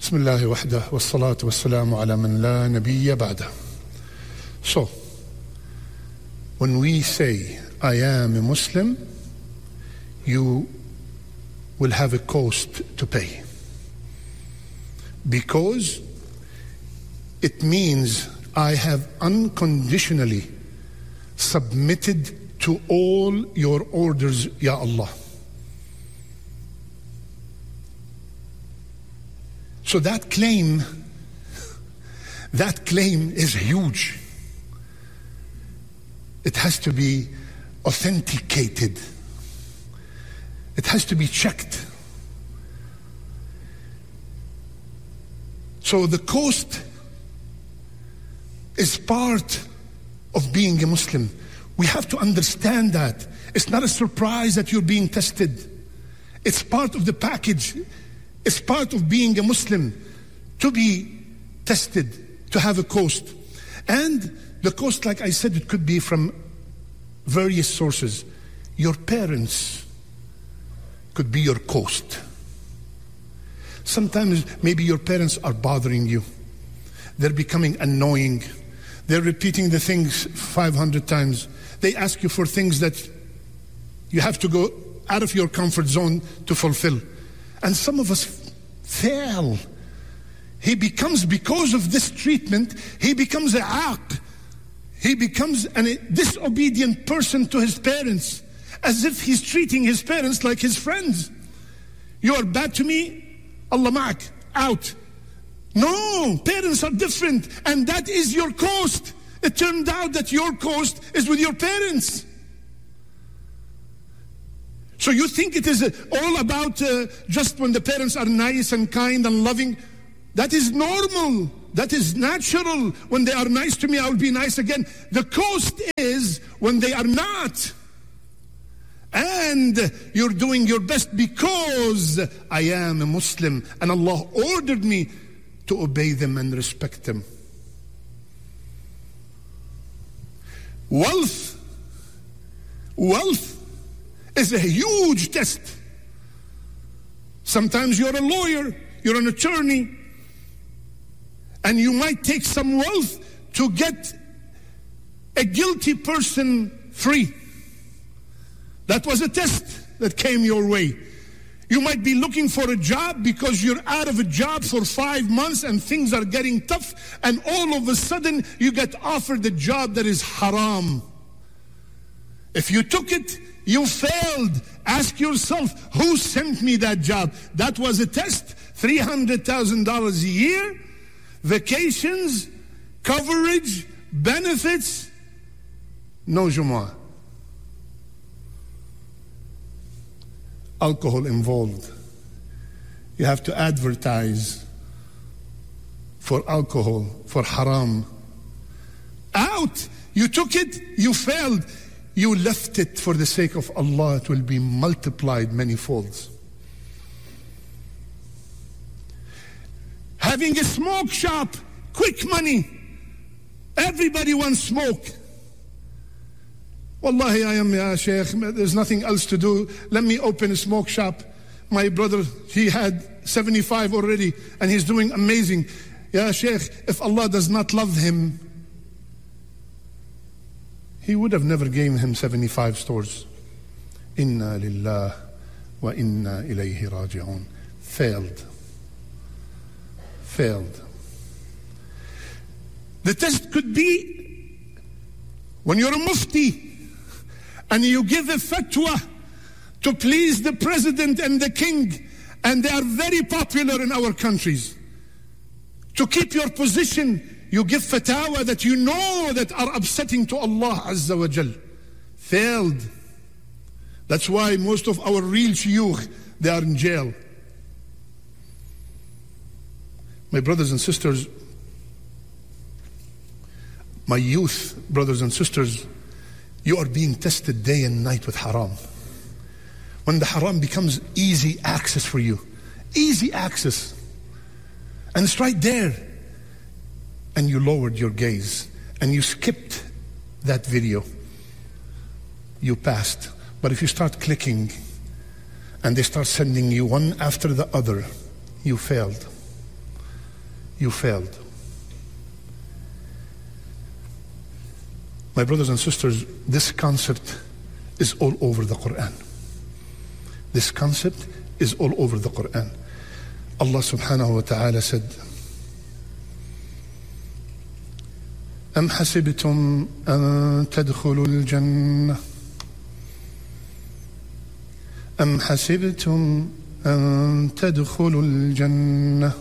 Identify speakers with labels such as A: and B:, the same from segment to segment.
A: Bismillah wahdah wa salatu wa salamu ala man la nabiyya ba'dah. So, when we say, I am a Muslim, you will have a cost to pay. Because it means I have unconditionally submitted to all your orders, Ya Allah. So that claim is huge. It has to be authenticated. It has to be checked. So the cost is part of being a Muslim. We have to understand that. It's not a surprise that you're being tested. It's part of the package. It's part of being a Muslim to be tested, to have a cost. And the cost, like I said, it could be from various sources. Your parents could be your cost. Sometimes maybe your parents are bothering you. They're becoming annoying. They're repeating the things 500 times. They ask you for things that you have to go out of your comfort zone to fulfill. And some of us fail. He becomes, because of this treatment, he becomes a aq. He becomes a disobedient person to his parents, as if he's treating his parents like his friends. You are bad to me, Allah ma'ak, out. No, parents are different, and that is your cost. It turned out that your cost is with your parents. So you think it is all about just when the parents are nice and kind and loving? That is normal. That is natural. When they are nice to me, I will be nice again. The cost is when they are not. And you're doing your best because I am a Muslim and Allah ordered me to obey them and respect them. Wealth is a huge test. Sometimes you're a lawyer, you're an attorney, and you might take some wealth to get a guilty person free. That was a test that came your way. You might be looking for a job because you're out of a job for 5 months and things are getting tough, and all of a sudden you get offered a job that is haram. If you took it, you failed. Ask yourself, who sent me that job? That was a test. $300,000 a year, vacations, coverage, benefits, no Jumu'ah. Alcohol involved. You have to advertise for alcohol, for haram. Out! You took it, you failed. You left it for the sake of Allah. It will be multiplied many folds. Having a smoke shop, quick money. Everybody wants smoke. Wallahi, I am, ya Sheikh, there's nothing else to do. Let me open a smoke shop. My brother, he had 75 already, and he's doing amazing. Ya Sheikh, if Allah does not love him, He would have never given him 75 stores. Inna lillah wa inna ilayhi raji'un. Failed. The test could be when you're a mufti and you give a fatwa to please the president and the king, and they are very popular in our countries. To keep your position, you give fatwa that you know that are upsetting to Allah Azza wa Jal. Failed. That's why most of our real shuyukh, they are in jail. My brothers and sisters, my youth brothers and sisters, you are being tested day and night with haram. When the haram becomes easy access for you, easy access, and it's right there, and you lowered your gaze and you skipped that video, you passed. But if you start clicking and they start sending you one after the other, you failed. you failed. My brothers and sisters, this concept is all over the Quran. This concept is all over the Quran. Allah subhanahu wa ta'ala said, أم حسبتم أن تدخلوا الجنة أم حسبتم أن تدخلوا الجنة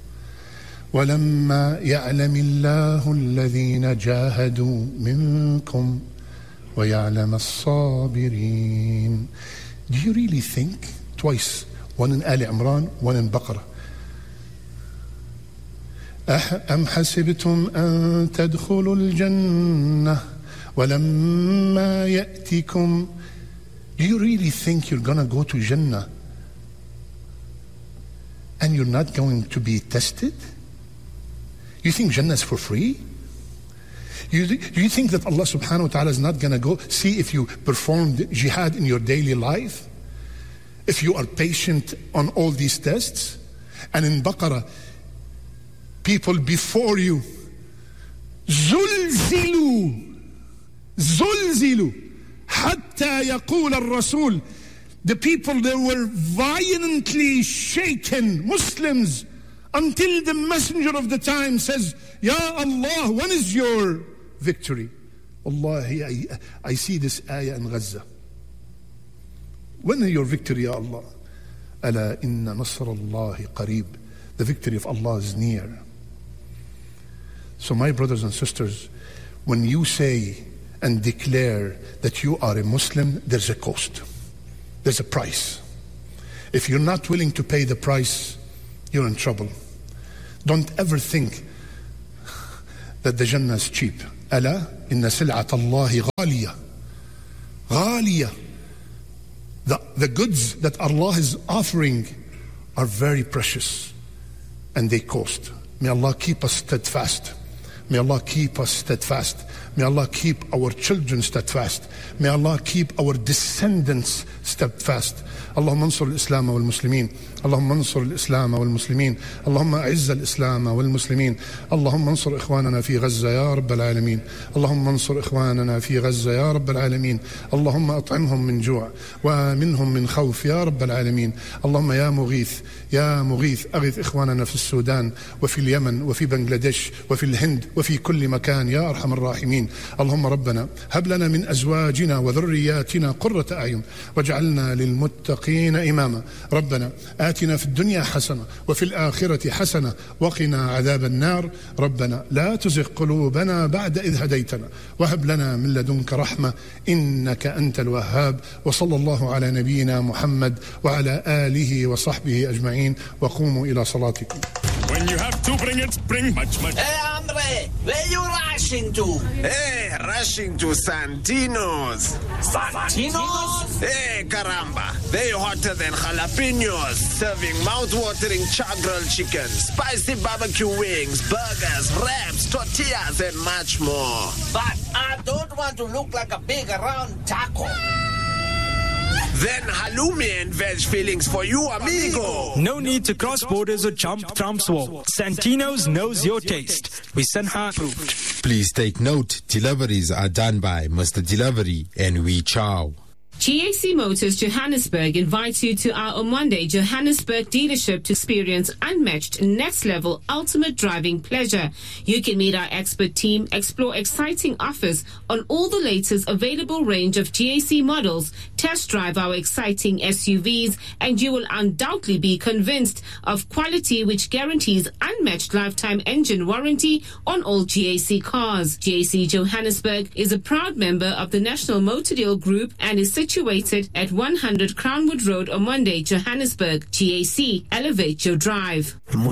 A: ولما يعلم الله الذين جاهدوا منكم ويعلم الصابرين. Do you really think? Twice, one in Ali Imran, one in Baqarah. أم حسبتم أن تدخلوا الجنة ولما يأتكم. Do you really think you're going to go to Jannah and you're not going to be tested? You think Jannah is for free? Do you think that Allah subhanahu wa ta'ala is not going to go see if you performed jihad in your daily life? If you are patient on all these tests? And in Baqarah, people before you, زُلْزِلُوا حَتَّى يَقُولَ الرَّسُولُ. The people, they were violently shaken, Muslims, until the messenger of the time says, Ya Allah, when is your victory? Wallahi, I see this ayah in Gaza. When is your victory, Ya Allah? Ala inna nasr Allahi qareeb. The victory of Allah is near. So my brothers and sisters, when you say and declare that you are a Muslim, there's a cost. There's a price. If you're not willing to pay the price, you're in trouble. Don't ever think that the Jannah is cheap. Ala inna sil'at Allahi ghaliya. Ghaliya. The goods that Allah is offering are very precious and they cost. May Allah keep us steadfast. May Allah keep us steadfast. May Allah keep our children steadfast. May Allah keep our descendants steadfast. اللهم انصر الإسلام والمسلمين. اللهم انصر الإسلام والمسلمين. اللهم أعز الإسلام والمسلمين. اللهم انصر إخواننا في غزة يا رب العالمين. اللهم انصر إخواننا في غزة يا رب العالمين. اللهم أطعمهم من جوع ومنهم من خوف يا رب العالمين. اللهم يا مغيث أغث إخواننا في السودان وفي اليمن وفي بنغلاديش وفي الهند وفي كل مكان يا أرحم الراحمين. اللهم ربنا هب لنا من أزواجنا وذرياتنا قرة أعين واجعلنا للمتقين إماما. ربنا آتنا في الدنيا حسنة وفي الآخرة حسنة وقنا عذاب النار. ربنا لا تزغ قلوبنا بعد إذ هديتنا وهب لنا من لدنك رحمة إنك أنت الوهاب. وصلى الله على نبينا محمد وعلى آله وصحبه أجمعين وقوموا إلى صلاتكم.
B: When you have to bring it, bring much.
C: Hey, hombre, where you rushing to?
D: Hey, rushing to Santino's.
C: Santino's?
D: Hey, caramba. They hotter than jalapenos, serving mouth-watering char-grilled chicken, spicy barbecue wings, burgers, wraps, tortillas, and much more.
C: But I don't want to look like a big round taco.
D: Then halloumi and veg fillings for you, amigo.
E: No need to cross borders or jump Trump's wall. Santino's knows your taste. We Sanha approved.
F: Please take note, deliveries are done by Mr. Delivery and We Chow.
G: GAC Motors Johannesburg invites you to our Omonde Johannesburg dealership to experience unmatched next-level ultimate driving pleasure. You can meet our expert team, explore exciting offers on all the latest available range of GAC models, test drive our exciting SUVs, and you will undoubtedly be convinced of quality which guarantees unmatched lifetime engine warranty on all GAC cars. GAC Johannesburg is a proud member of the National Motor Deal Group and is situated at 100 Crownwood Road, Omonde, Johannesburg. GAC, elevate your drive.